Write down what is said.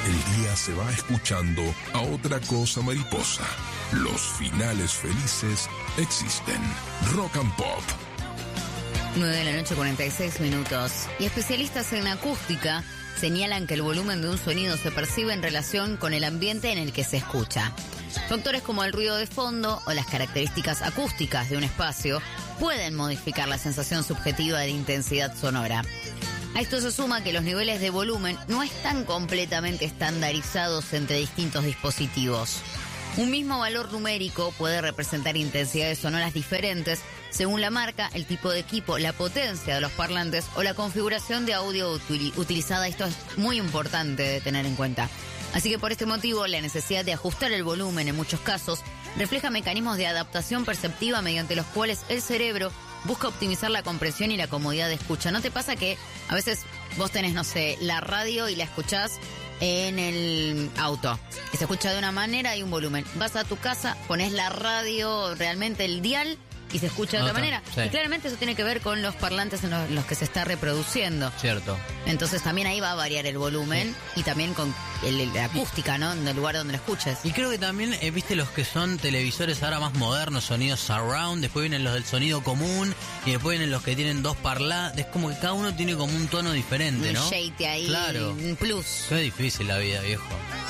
El día se va escuchando a otra cosa mariposa. Los finales felices existen. Rock and Pop. 9:46 y especialistas en acústica señalan que el volumen de un sonido se percibe en relación con el ambiente en el que se escucha. Factores como el ruido de fondo o las características acústicas de un espacio pueden modificar la sensación subjetiva de intensidad sonora. A esto se suma que los niveles de volumen no están completamente estandarizados entre distintos dispositivos. Un mismo valor numérico puede representar intensidades sonoras diferentes según la marca, el tipo de equipo, la potencia de los parlantes o la configuración de audio utilizada. Esto es muy importante de tener en cuenta. Así que por este motivo, la necesidad de ajustar el volumen en muchos casos refleja mecanismos de adaptación perceptiva mediante los cuales el cerebro busca optimizar la compresión y la comodidad de escucha. ¿No te pasa que a veces vos tenés, no sé, la radio y la escuchás en el auto? Que se escucha de una manera y un volumen. Vas a tu casa, pones la radio, realmente el dial, y se escucha de otra manera. Sí. Y claramente eso tiene que ver con los parlantes en los que se está reproduciendo. Cierto. Entonces también ahí va a variar el volumen, sí, y también con la acústica, ¿no? En el lugar donde lo escuches. Y creo que también, viste los que son televisores ahora más modernos, sonidos surround, después vienen los del sonido común, y después vienen los que tienen dos parlantes. Es como que cada uno tiene como un tono diferente, ¿no? Un shade ahí, claro, un plus. Qué difícil la vida, viejo.